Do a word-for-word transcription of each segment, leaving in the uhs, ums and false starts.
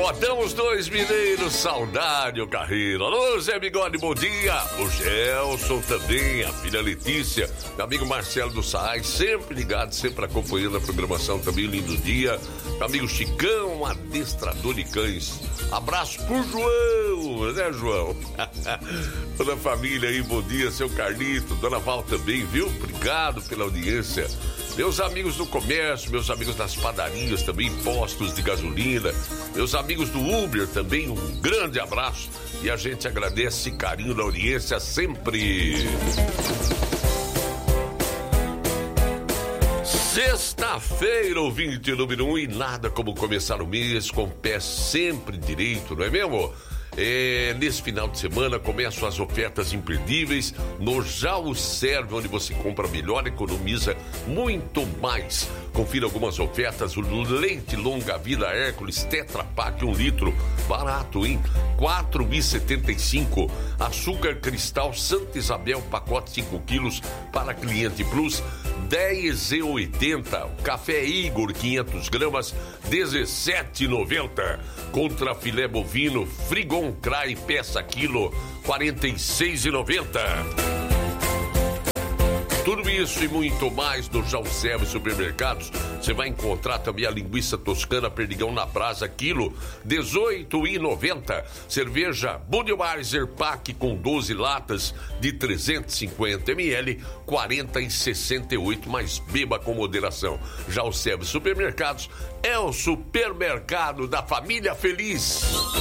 Botamos dois mineiros, saudade, o Carreiro. Alô, Zé Bigode, bom dia. O Gelson também, a filha Letícia, meu amigo Marcelo do Saai, sempre ligado, sempre acompanhando a programação também, lindo dia. Meu amigo Chicão, adestrador de cães. Abraço pro João, né, João? Toda a família aí, bom dia, seu Carlito, Dona Val também, viu? Obrigado pela audiência. Meus amigos do comércio, meus amigos das padarias também, postos de gasolina, meus amigos do Uber também, um grande abraço. E a gente agradece carinho da audiência sempre. Sexta-feira, ouvinte número um, e nada como começar o mês com o pé sempre direito, não é mesmo? É, nesse final de semana começam as ofertas imperdíveis no Jau Serve, onde você compra melhor, economiza muito mais. Confira algumas ofertas: o leite longa vida Hércules Tetra Pak um litro, barato, hein? quatro reais e setenta e cinco centavos. Açúcar cristal Santa Isabel, pacote cinco quilos para cliente plus, dez reais e oitenta centavos. Café Igor quinhentas gramas, dezessete reais e noventa centavos. Contra filé bovino Frigon Cry peça quilo, quarenta e seis reais e noventa centavos. Tudo isso e muito mais no Jau Serve Supermercados. Você vai encontrar também a linguiça toscana Perdigão na brasa, quilo, dezoito reais e noventa centavos. Cerveja Budweiser Pack com doze latas de trezentos e cinquenta mililitros, quarenta reais e sessenta e oito centavos, mas beba com moderação. Jau Serve Supermercados é o supermercado da família feliz.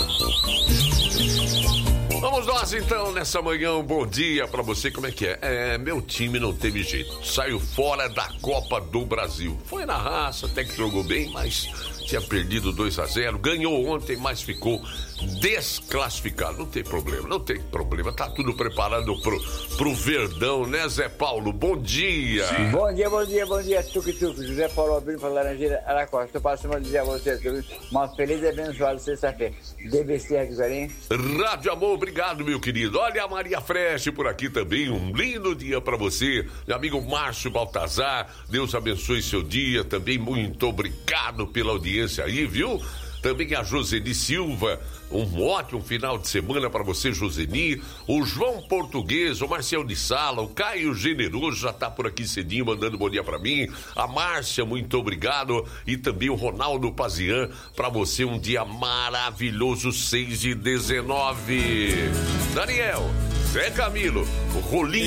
Vamos nós então nessa manhã, um bom dia pra você. Como é que é? É, meu time não teve jeito, saiu fora da Copa do Brasil. Foi na raça, até que jogou bem, mas tinha perdido dois a zero, ganhou ontem, mas ficou desclassificado. Não tem problema, não tem problema, tá tudo preparado pro, pro Verdão, né, Zé Paulo? Bom dia. Sim. Bom dia, bom dia, bom dia, tuque-tuque. José Paulo Albino para Laranjeira, Araquara. Estou passando a dizer a você uma feliz e abençoada sexta-feira. D B C aqui, Garim. Rádio Amor, obrigado, meu querido. Olha a Maria Fresh por aqui também, um lindo dia pra você. Meu amigo Márcio Baltazar, Deus abençoe seu dia também, muito obrigado pela audiência aí, viu? Também a Joseni Silva, um ótimo final de semana para você, Joseni. O João Português, o Marcel de Sala, o Caio Generoso já tá por aqui cedinho, mandando bom dia para mim. A Márcia, muito obrigado. E também o Ronaldo Pazian, para você um dia maravilhoso, seis e dezenove. Daniel, Zé Camilo, o Rolinho.